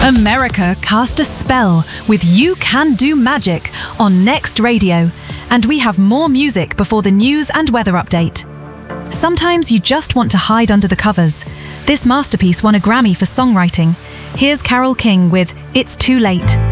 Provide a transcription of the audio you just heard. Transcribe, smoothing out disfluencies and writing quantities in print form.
America cast a spell with You Can Do Magic on Next Radio, and we have more music before the news and weather update. Sometimes you just want to hide under the covers. This masterpiece won a Grammy for songwriting. Here's Carole King with It's Too Late.